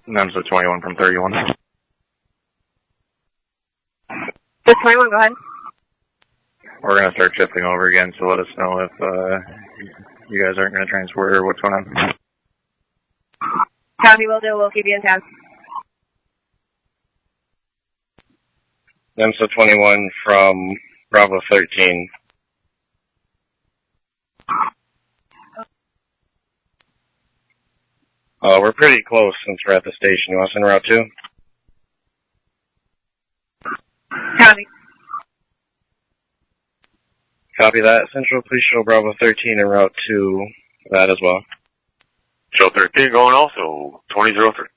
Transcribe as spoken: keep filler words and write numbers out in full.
Nemsa twenty-one from thirty-one. This twenty-one, go ahead. We're going to start shifting over again, so let us know if uh, you guys aren't going to transport or what's going on. Copy, will do. We'll keep you in town. Nemsa twenty-one from Bravo thirteen. Uh, we're pretty close since we're at the station. You want us in Route two? Copy. Copy that. Central Police Show Bravo thirteen en Route two. That as well. Show thirteen going also, twenty oh three.